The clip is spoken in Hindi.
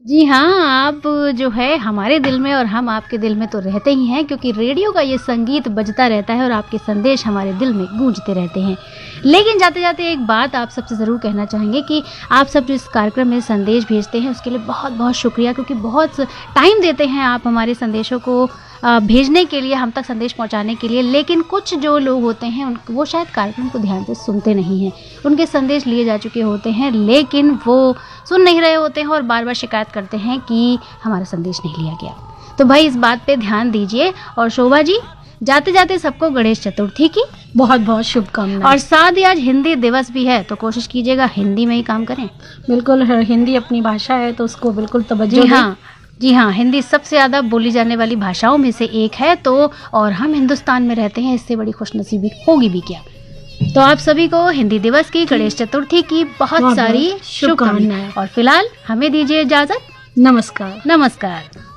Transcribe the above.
जी हाँ, आप जो है हमारे दिल में और हम आपके दिल में तो रहते ही हैं, क्योंकि रेडियो का ये संगीत बजता रहता है और आपके संदेश हमारे दिल में गूंजते रहते हैं। लेकिन जाते-जाते एक बात आप सबसे ज़रूर कहना चाहेंगे कि आप सब जो इस कार्यक्रम में संदेश भेजते हैं उसके लिए बहुत-बहुत शुक्रिया, क्योंकि बहुत टाइम देते हैं आप हमारे संदेशों को भेजने के लिए, हम तक संदेश पहुँचाने के लिए। लेकिन कुछ जो लोग होते हैं वो शायद कार्यक्रम को ध्यान से सुनते नहीं हैं। उनके संदेश लिए जा चुके होते हैं लेकिन वो सुन नहीं रहे होते हैं और बार-बार शिकायत करते हैं कि हमारा संदेश नहीं लिया गया। तो भाई इस बात पे ध्यान दीजिए। और शोभा जी, जाते-जाते सबको गणेश चतुर्थी की बहुत-बहुत शुभकामनाएं। और साथ ही आज हिंदी दिवस भी है, तो कोशिश कीजिएगा हिंदी में ही काम करें। बिल्कुल, हिंदी अपनी भाषा है तो उसको बिल्कुल तवज्जो जी दें। हाँ, जी हाँ, हिंदी सबसे ज़्यादा बोली जाने वाली भाषाओं में से एक है, तो और हम हिंदुस्तान में रहते हैं, इससे बड़ी खुशनसीबी होगी भी क्या। तो आप सभी को हिंदी दिवस की, गणेश चतुर्थी की बहुत सारी शुभकामनाएं। और फिलहाल हमें दीजिए इजाजत। नमस्कार। नमस्कार।